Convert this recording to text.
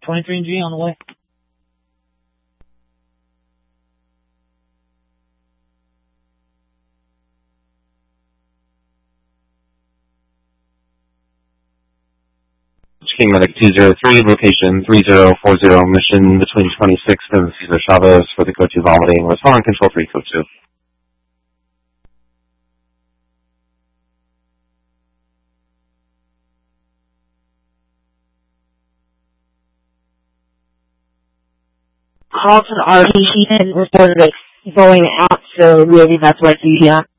23G on the way. King Medic 203, location 3040, mission between 26th and Cesar Chavez for the Code 2 vomiting. Respond, Control 3, Code 2. Call to the RTC and reported it going out, so maybe that's what you hear.